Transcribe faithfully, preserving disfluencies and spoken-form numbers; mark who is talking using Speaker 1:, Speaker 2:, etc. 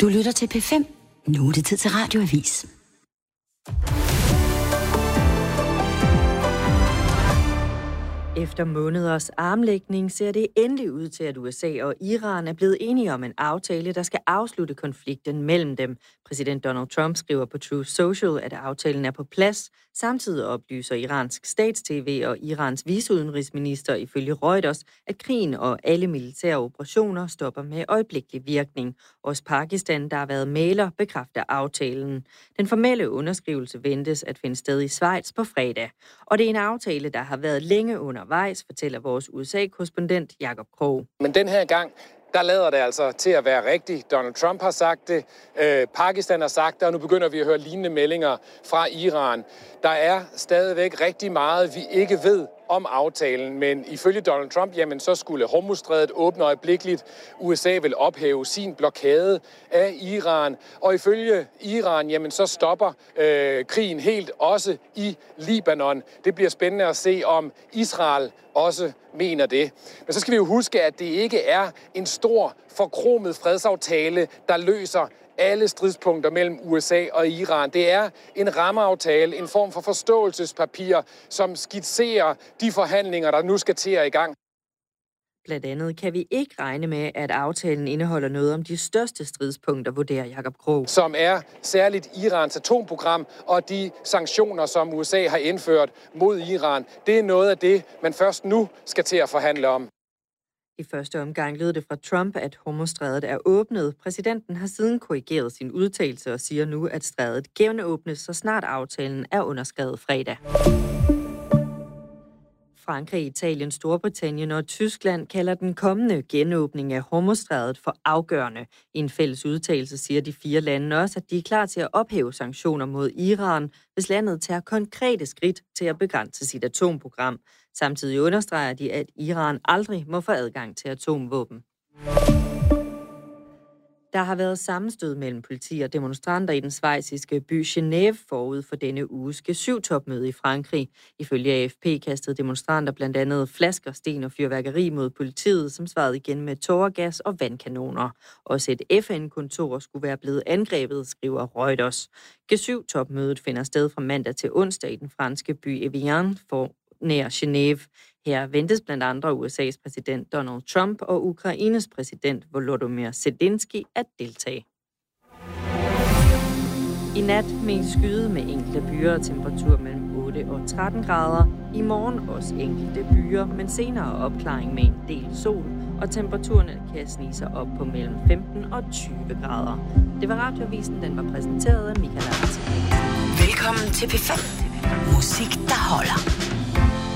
Speaker 1: Du lytter til P fem. Nu er det tid til Radioavis.
Speaker 2: Efter måneders armlægning ser det endelig ud til, at U S A og Iran er blevet enige om en aftale, der skal afslutte konflikten mellem dem. Præsident Donald Trump skriver på Truth Social, at aftalen er på plads. Samtidig oplyser iransk stats-tv og Irans viceudenrigsminister ifølge Reuters, at krigen og alle militære operationer stopper med øjeblikkelig virkning. Også Pakistan, der har været mægler, bekræfter aftalen. Den formelle underskrivelse ventes at finde sted i Schweiz på fredag. Og det er en aftale, der har været længe undervejs, fortæller vores U S A-korrespondent Jakob Krog.
Speaker 3: Men den her gang, der lader det altså til at være rigtigt. Donald Trump har sagt det, øh, Pakistan har sagt det, og nu begynder vi at høre lignende meldinger fra Iran. Der er stadigvæk rigtig meget, vi ikke ved om aftalen, men ifølge Donald Trump, jamen så skulle Hormuzstrædet åbne øjeblikkeligt. U S A vil ophæve sin blokade af Iran, og ifølge Iran, jamen så stopper øh, krigen helt også i Libanon. Det bliver spændende at se, om Israel også mener det. Men så skal vi jo huske, at det ikke er en stor, forkromet fredsaftale, der løser alle stridspunkter mellem U S A og Iran. Det er en rammeaftale, en form for forståelsespapir, som skitserer de forhandlinger, der nu skal til at i gang.
Speaker 2: Blandt andet kan vi ikke regne med, at aftalen indeholder noget om de største stridspunkter, vurderer Jakob Krog.
Speaker 3: Som er særligt Irans atomprogram og de sanktioner, som U S A har indført mod Iran. Det er noget af det, man først nu skal til at forhandle om.
Speaker 2: I første omgang lød det fra Trump, at Hormuzstrædet er åbnet. Præsidenten har siden korrigeret sin udtalelse og siger nu, at strædet genåbnes, så snart aftalen er underskrevet fredag. Frankrig, Italien, Storbritannien og Tyskland kalder den kommende genåbning af Hormuzstrædet for afgørende. I en fælles udtalelse siger de fire lande også, at de er klar til at ophæve sanktioner mod Iran, hvis landet tager konkrete skridt til at begrænse sit atomprogram. Samtidig understreger de, at Iran aldrig må få adgang til atomvåben. Der har været sammenstød mellem politi og demonstranter i den schweiziske by Genève forud for denne uges G syv-topmøde i Frankrig. Ifølge A F P kastede demonstranter blandt andet flasker, sten og fyrværkeri mod politiet, som svarede igen med tåregas og vandkanoner. Også et F N-kontor skulle være blevet angrebet, skriver Reuters. G syv-topmødet finder sted fra mandag til onsdag i den franske by Evian for nær Genève. Her ventes blandt andre U S A's præsident Donald Trump og Ukraines præsident Volodymyr Zelensky at deltage. I nat med skyde med enkelte byer og temperatur mellem otte og tretten grader. I morgen også enkelte byer, men senere opklaring med en del sol, og temperaturerne kan snige sig op på mellem femten og tyve grader. Det var Radioavisen, den var præsenteret af Michael Larsen.
Speaker 1: Velkommen til P fem. Musik, der holder.